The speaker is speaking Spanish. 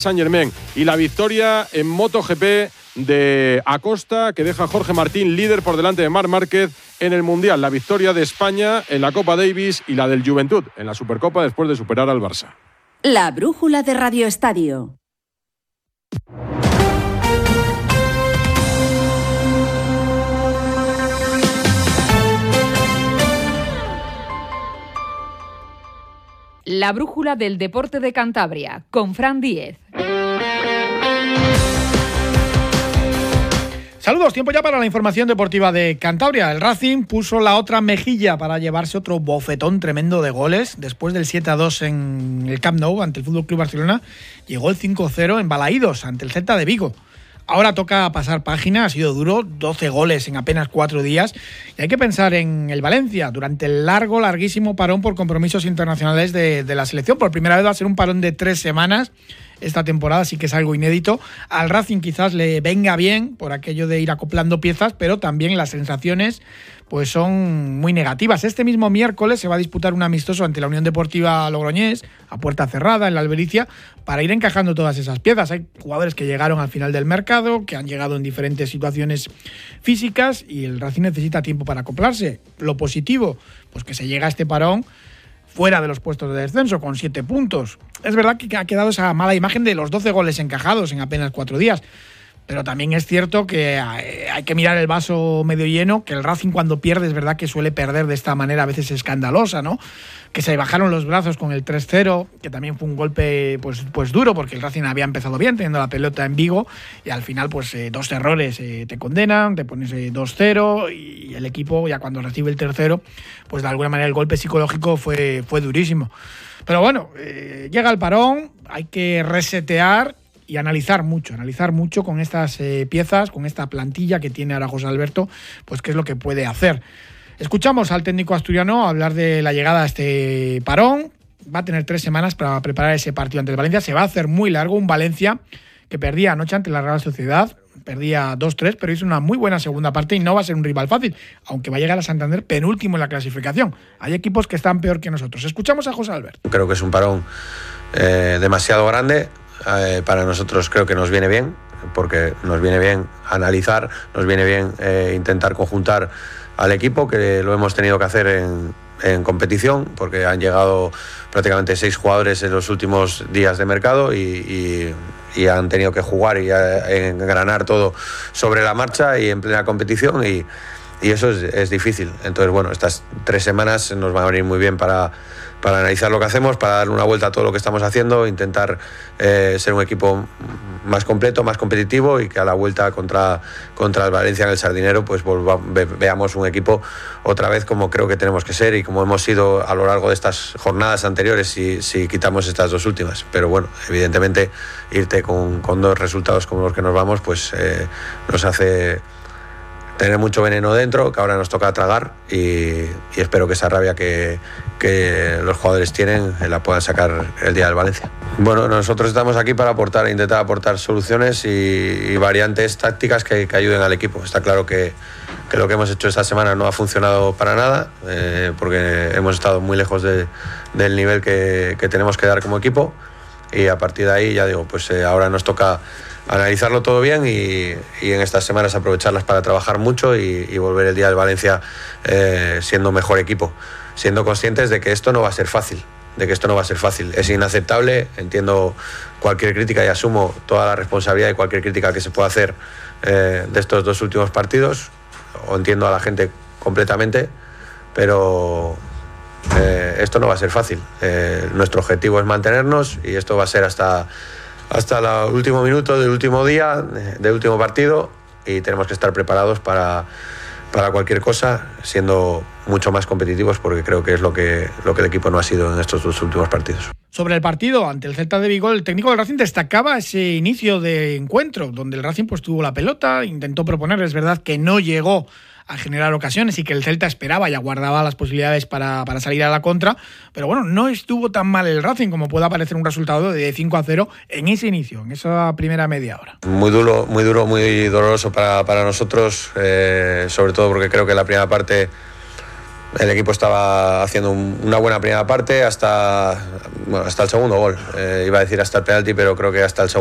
Saint-Germain. Y la victoria en MotoGP de Acosta, que deja a Jorge Martín líder por delante de Marc Márquez en el Mundial. La victoria de España en la Copa Davis y la del Juventud en la Supercopa después de superar al Barça. La brújula de Radio Estadio. La brújula del deporte de Cantabria, con Fran Díez. Saludos, tiempo ya para la información deportiva de Cantabria. El Racing puso la otra mejilla para llevarse otro bofetón tremendo de goles. Después del 7-2 en el Camp Nou ante el FC Barcelona, llegó el 5-0 en Balaídos ante el Celta de Vigo. Ahora toca pasar página, ha sido duro, 12 goles en apenas 4 días. Y hay que pensar en el Valencia, durante el larguísimo parón por compromisos internacionales de la selección. Por primera vez va a ser un parón de 3 semanas. Esta temporada sí que es algo inédito. Al Racing quizás le venga bien por aquello de ir acoplando piezas, pero también las sensaciones pues son muy negativas. Este mismo miércoles se va a disputar un amistoso ante la Unión Deportiva Logroñés, a puerta cerrada en la Albericia, para ir encajando todas esas piezas. Hay jugadores que llegaron al final del mercado, que han llegado en diferentes situaciones físicas y el Racing necesita tiempo para acoplarse. Lo positivo, pues que se llega a este parón fuera de los puestos de descenso, con 7 puntos. Es verdad que ha quedado esa mala imagen de los 12 goles encajados en apenas 4 días, pero también es cierto que hay que mirar el vaso medio lleno, que el Racing cuando pierde es verdad que suele perder de esta manera a veces escandalosa, ¿no? Que se bajaron los brazos con el 3-0, que también fue un golpe pues duro, porque el Racing había empezado bien teniendo la pelota en Vigo y al final pues 2 errores te condenan, te pones 2-0 y el equipo ya cuando recibe el tercero pues de alguna manera el golpe psicológico fue durísimo. Pero bueno, llega el parón, hay que resetear y analizar mucho con estas piezas, con esta plantilla que tiene ahora José Alberto, pues qué es lo que puede hacer. Escuchamos al técnico asturiano hablar de la llegada a este parón. Va a tener 3 semanas para preparar ese partido ante el Valencia. Se va a hacer muy largo. Un Valencia que perdía anoche ante la Real Sociedad. Perdía 2-3, pero hizo una muy buena segunda parte y no va a ser un rival fácil, aunque va a llegar a Santander penúltimo en la clasificación. Hay equipos que están peor que nosotros. Escuchamos a José Alberto. Creo que es un parón demasiado grande. Para nosotros creo que nos viene bien, porque nos viene bien analizar, nos viene bien intentar conjuntar al equipo, que lo hemos tenido que hacer en competición, porque han llegado prácticamente 6 jugadores en los últimos días de mercado y han tenido que jugar y engranar todo sobre la marcha y en plena competición y eso es difícil. Entonces, bueno, estas 3 semanas nos van a venir muy bien para analizar lo que hacemos, para darle una vuelta a todo lo que estamos haciendo, intentar ser un equipo más completo, más competitivo y que a la vuelta contra el Valencia en el Sardinero pues veamos un equipo otra vez como creo que tenemos que ser y como hemos sido a lo largo de estas jornadas anteriores si quitamos estas 2 últimas. Pero bueno, evidentemente irte con 2 resultados como los que nos vamos pues nos hace tener mucho veneno dentro, que ahora nos toca tragar y espero que esa rabia que los jugadores tienen la puedan sacar el día del Valencia. Bueno, nosotros estamos aquí para intentar aportar soluciones y variantes tácticas que ayuden al equipo. Está claro que lo que hemos hecho esta semana no ha funcionado para nada, porque hemos estado muy lejos del nivel que tenemos que dar como equipo y a partir de ahí, ya digo, pues ahora nos toca analizarlo todo bien y en estas semanas aprovecharlas para trabajar mucho y volver el día del Valencia siendo mejor equipo, siendo conscientes de que esto no va a ser fácil, es inaceptable. Entiendo cualquier crítica y asumo toda la responsabilidad de cualquier crítica que se pueda hacer de estos 2 últimos partidos, o entiendo a la gente completamente, pero esto no va a ser fácil. Nuestro objetivo es mantenernos y esto va a ser hasta el último minuto del último día, del último partido, y tenemos que estar preparados para cualquier cosa, siendo mucho más competitivos, porque creo que es lo que el equipo no ha sido en estos 2 últimos partidos. Sobre el partido ante el Celta de Vigo, el técnico del Racing destacaba ese inicio de encuentro, donde el Racing pues tuvo la pelota, intentó proponer, es verdad que no llegó a generar ocasiones y que el Celta esperaba y aguardaba las posibilidades para salir a la contra, pero bueno, no estuvo tan mal el Racing como pueda parecer un resultado de 5-0 en ese inicio, en esa primera media hora. Muy duro, muy doloroso para nosotros, sobre todo porque creo que la primera parte El equipo estaba haciendo una buena primera parte hasta el segundo gol. Iba a decir hasta el penalti, pero creo que hasta el segundo